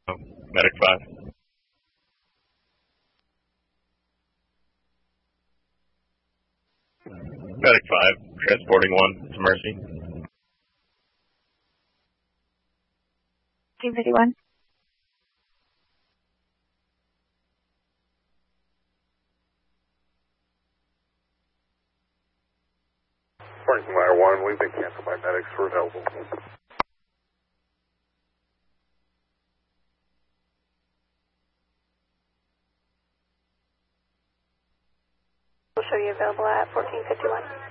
Medic 5. Medic 5, transporting 1 to Mercy. Team 51. Franklin Wire 1, we've been canceled by medics. We're available. We'll show you available at 1451.